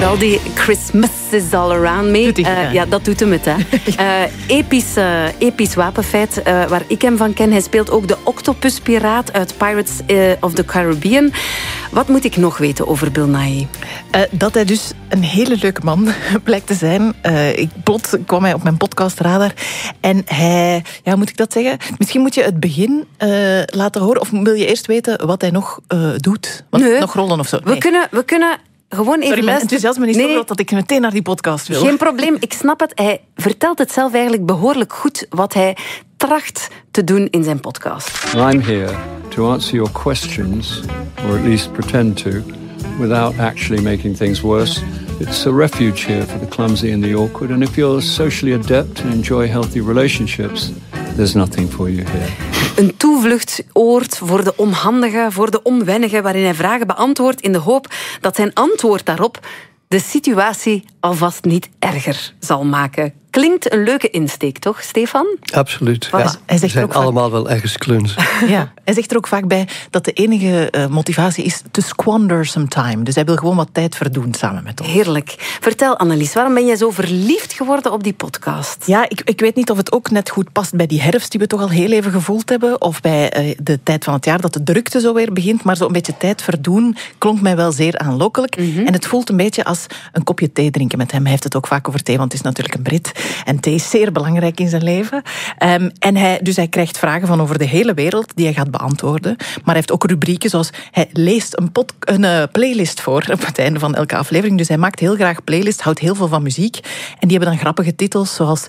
Wel, die Christmas is all around me. Ja, dat doet hem het. Hè. Episch wapenfeit waar ik hem van ken. Hij speelt ook de octopuspiraat uit Pirates of the Caribbean. Wat moet ik nog weten over Bill Nighy? Dat hij dus een hele leuke man blijkt te zijn. Plots kwam hij op mijn podcastradar. En hij, ja, moet ik dat zeggen? Misschien moet je het begin laten horen. Of wil je eerst weten wat hij nog doet? Nog rollen of zo? Nee. We kunnen gewoon even luisteren. Mijn enthousiasme is zo groot dat ik meteen naar die podcast wil. Geen probleem, ik snap het. Hij vertelt het zelf eigenlijk behoorlijk goed wat hij tracht te doen in zijn podcast. I'm here to answer your questions, or at least pretend to, without actually making things worse. It's a refuge here for the clumsy and the awkward. And if you're socially adept and enjoy healthy relationships, there's nothing for you here. Een toevluchtsoord voor de onhandige, voor de onwennige, waarin hij vragen beantwoordt in de hoop dat zijn antwoord daarop de situatie alvast niet erger zal maken. Klinkt een leuke insteek, toch, Stefan? Absoluut. Voilà. Ja. Hij zegt zijn ook vaak allemaal wel ergens kluns. Ja, hij zegt er ook vaak bij dat de enige motivatie is to squander some time. Dus hij wil gewoon wat tijd verdoen samen met ons. Heerlijk. Vertel, Annelies, waarom ben jij zo verliefd geworden op die podcast? Ja, ik weet niet of het ook net goed past bij die herfst die we toch al heel even gevoeld hebben, of bij de tijd van het jaar dat de drukte zo weer begint, maar zo'n beetje tijd verdoen klonk mij wel zeer aanlokkelijk. En het voelt een beetje als een kopje thee drinken met hem. Hij heeft het ook vaak over thee, want het is natuurlijk een Brit. En thee is zeer belangrijk in zijn leven. En hij krijgt vragen van over de hele wereld die hij gaat beantwoorden. Maar hij heeft ook rubrieken zoals hij leest een playlist voor op het einde van elke aflevering. Dus hij maakt heel graag playlists, houdt heel veel van muziek. En die hebben dan grappige titels zoals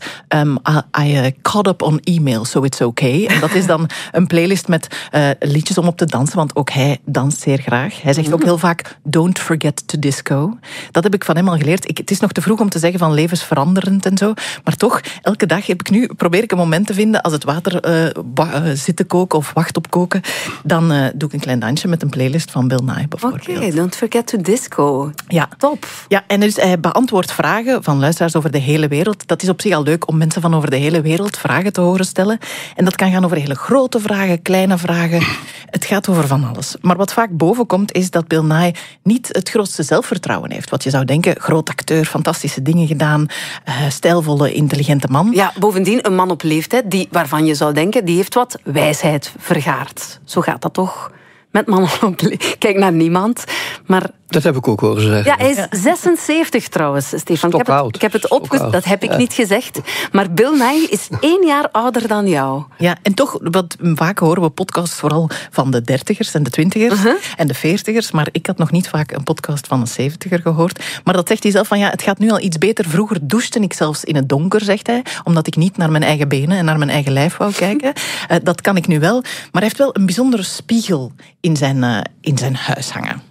I caught up on email, so it's okay. En dat is dan een playlist met liedjes om op te dansen, want ook hij danst zeer graag. Hij zegt ook heel vaak don't forget to disco. Dat heb ik van hem al geleerd. Het is nog te vroeg om te zeggen van levensveranderend en zo. Maar toch, elke dag probeer ik een moment te vinden als het water zit te koken of wacht op koken. Dan doe ik een klein dansje met een playlist van Bill Nighy bijvoorbeeld. Oké, don't forget to disco. Ja. Top. Ja, en dus hij beantwoordt vragen van luisteraars over de hele wereld. Dat is op zich al leuk om mensen van over de hele wereld vragen te horen stellen. En dat kan gaan over hele grote vragen, kleine vragen. Het gaat over van alles. Maar wat vaak bovenkomt is dat Bill Nighy niet het grootste zelfvertrouwen heeft. Wat je zou denken, groot acteur, fantastische dingen gedaan, stijlvolle, intelligente man. Ja, bovendien een man op leeftijd waarvan je zou denken, die heeft wat wijsheid vergaard. Zo gaat dat toch met mannen op leeftijd. Kijk naar niemand, maar... Dat heb ik ook horen zeggen. Ja, hij is 76 trouwens, Stefan. Ik heb het opgezocht, dat heb ik niet gezegd. Maar Bill Nighy is 1 jaar ouder dan jou. Ja, en toch, vaak horen we podcasts vooral van de 30ers en de 20ers en de 40ers. Maar ik had nog niet vaak een podcast van een 70er gehoord. Maar dat zegt hij zelf van, ja, het gaat nu al iets beter. Vroeger douchte ik zelfs in het donker, zegt hij. Omdat ik niet naar mijn eigen benen en naar mijn eigen lijf wou kijken. Dat kan ik nu wel. Maar hij heeft wel een bijzondere spiegel in zijn huis hangen.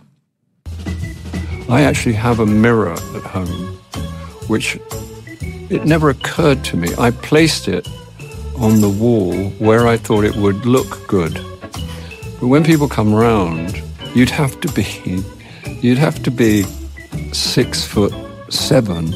I actually have a mirror at home, which it never occurred to me. I placed it on the wall where I thought it would look good. But when people come round, you'd have to be 6'7"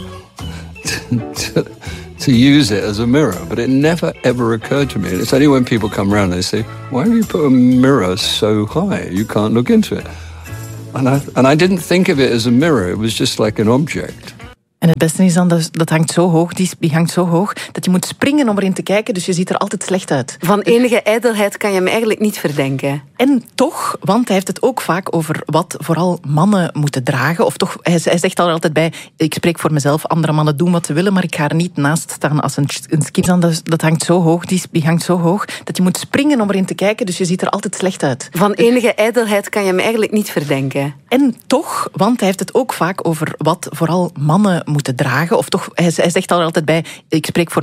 to use it as a mirror. But it never ever occurred to me. And it's only when people come round they say, "Why have you put a mirror so high? You can't look into it." And I didn't think of it as a mirror. It was just like an object. En het beste is dan, dat hangt zo hoog, die hangt zo hoog, dat je moet springen om erin te kijken, dus je ziet er altijd slecht uit. Van enige ijdelheid kan je hem eigenlijk niet verdenken. En toch, want hij heeft het ook vaak over wat vooral mannen moeten dragen. Of toch, hij zegt er altijd bij, ik spreek voor mezelf, andere mannen doen wat ze willen, maar ik ga er niet naast staan als een skin. Dat hangt zo hoog, die hangt zo hoog, dat je moet springen om erin te kijken, dus je ziet er altijd slecht uit. Van enige ijdelheid kan je hem eigenlijk niet verdenken. En toch, want hij heeft het ook vaak over wat vooral mannen moeten dragen. Of toch, hij zegt er altijd bij, ik spreek voor